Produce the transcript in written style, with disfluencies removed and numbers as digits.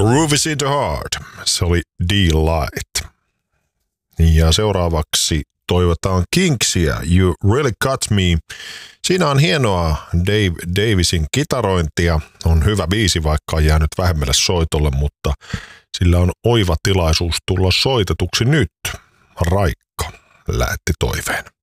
Groove is in the Heart. Se oli Delight. Ja seuraavaksi toivotaan Kingsia, You Really Got Me. Siinä on hienoa Dave Davisin kitarointia. On hyvä biisi, vaikka on jäänyt vähemmälle soitolle, mutta sillä on oiva tilaisuus tulla soitetuksi nyt. Raikka lähetti toiveen.